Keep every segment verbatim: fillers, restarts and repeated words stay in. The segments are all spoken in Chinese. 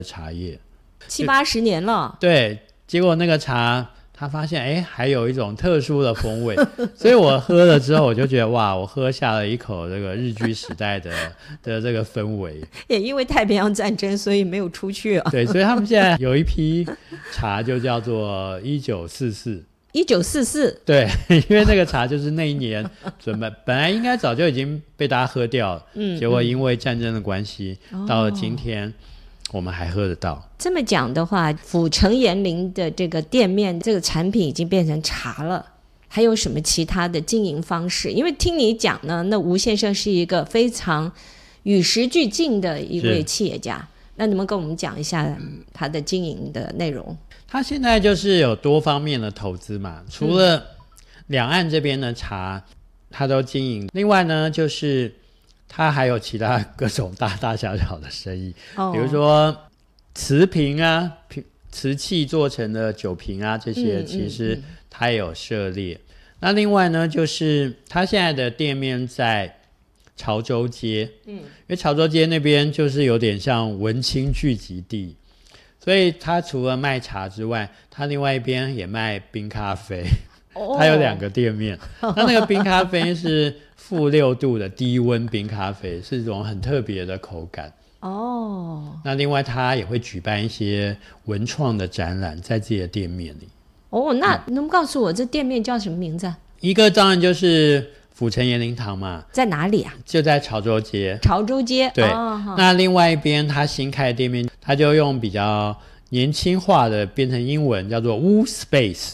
茶叶， 七八十年了。 对，结果那个茶他发现哎，还有一种特殊的风味所以我喝了之后我就觉得哇，我喝下了一口这个日据时代的的这个氛围。 也因为太平洋战争所以没有出去啊。 对，所以他们现在有一批茶就叫做一九四四。 一九四四， 对，因为那个茶就是那一年准备本来应该早就已经被大家喝掉了，嗯，结果因为战争的关系，嗯，到了今天我们还喝得到。 这么讲的话，府城延龄的这个店面这个产品已经变成茶了，还有什么其他的经营方式？因为听你讲呢，那吴先生是一个非常与时俱进的一位企业家，那能不能跟我们讲一下他的经营的内容？ 他现在就是有多方面的投资嘛，除了两岸这边的茶他都经营，另外呢就是他还有其他各种大大小小的生意，哦，比如说瓷瓶啊，瓷器做成的酒瓶啊，这些其实他也有涉猎，嗯嗯嗯。那另外呢就是他现在的店面在潮州街，嗯，因为潮州街那边就是有点像文青聚集地，所以他除了卖茶之外，他另外一边也卖冰咖啡，哦，他有两个店面。那那个冰咖啡是负六度的低温冰咖啡，是一种很特别的口感。哦，那另外他也会举办一些文创的展览在自己的店面里。 哦，那能不能告诉我这店面叫什么名字？ 一个当然就是府城延龄堂嘛。 在哪里啊？ 就在潮州街。潮州街， 对， 哦， 那另外一边他新开的店面，他就用比较年轻化的变成英文，叫做 Wu Space。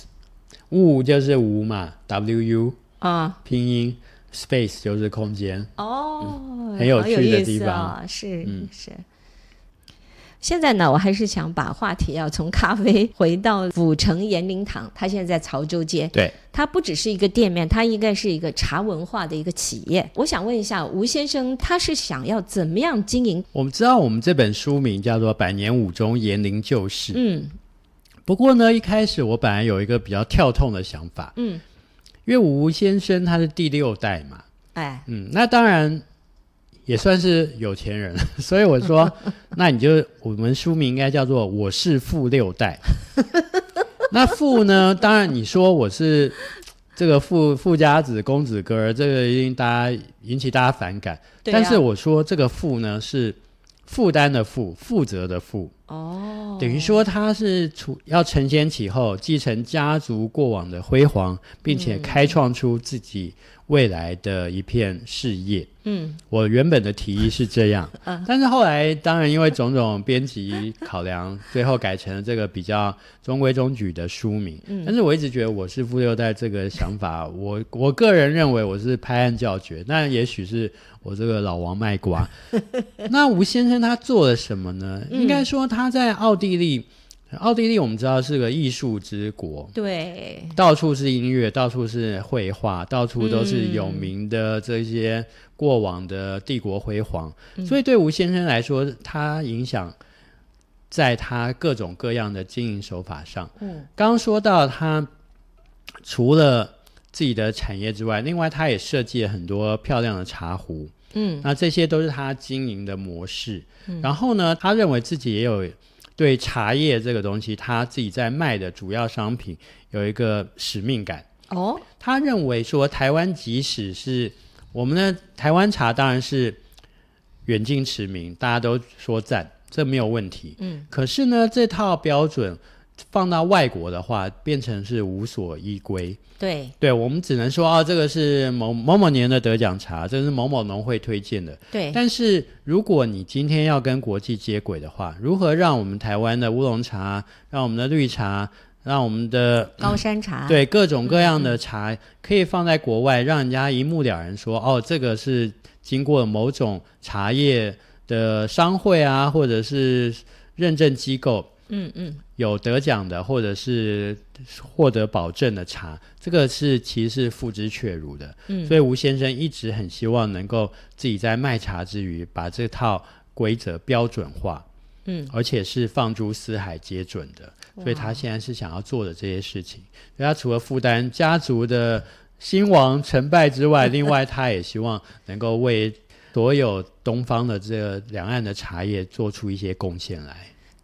Wu 就是无嘛 W U，啊，拼音 Space 就是空间。哦，嗯，很有趣的地方。 哦，是，嗯，是。现在呢我还是想把话题要从咖啡回到府城延龄堂，它现在在潮州街。 对， 它不只是一个店面，它应该是一个茶文化的一个企业。我想问一下吴先生，他是想要怎么样经营？ 我们知道我们这本书名叫做百年五中延龄旧事，嗯，不过呢一开始我本来有一个比较跳痛的想法，嗯，因为吴先生他是第六代嘛，哎，嗯，那当然也算是有钱人，所以我说那你就我们书名应该叫做我是富六代。那富呢当然你说我是这个富富家子公子哥，这个一定大家引起大家反感，啊，但是我说这个富呢是负担的负，负责的负，哦，等于说他是要承先启后，继承家族过往的辉煌，并且开创出自己未来的一片事业。嗯，我原本的提议是这样，嗯，但是后来当然因为种种编辑考量，最后改成了这个比较中规中矩的书名。嗯，但是我一直觉得我是富六代这个想法，我我个人认为我是拍案叫绝，那也许是我这个老王卖瓜。那吴先生他做了什么呢？嗯，应该说他在奥地利。奥地利我们知道是个艺术之国， 对， 到处是音乐，到处是绘画，到处都是有名的这些过往的帝国辉煌，嗯，所以对吴先生来说，他影响在他各种各样的经营手法上。嗯，刚刚说到他除了自己的产业之外，另外他也设计了很多漂亮的茶壶，嗯，那这些都是他经营的模式。嗯，然后呢，他认为自己也有对茶叶这个东西，他自己在卖的主要商品有一个使命感。哦，他认为说台湾即使是我们的台湾茶当然是远近驰名，大家都说赞，这没有问题。嗯，可是呢这套标准放到外国的话变成是无所依归。 对对，我们只能说哦，这个是某某某年的得奖茶，这是某某农会推荐的。 对， 但是如果你今天要跟国际接轨的话，如何让我们台湾的乌龙茶，让我们的绿茶，让我们的高山茶， 嗯，对，各种各样的茶可以放在国外，让人家一目了然说哦，这个是经过某种茶叶的商会啊，或者是认证机构嗯嗯，有得奖的或者是获得保证的茶，这个是其实是付之阙如的。嗯，所以吴先生一直很希望能够自己在卖茶之余把这套规则标准化，嗯，而且是放诸四海皆准的，所以他现在是想要做的这些事情。所以他除了负担家族的兴亡成败之外，另外他也希望能够为所有东方的这个两岸的茶叶做出一些贡献来。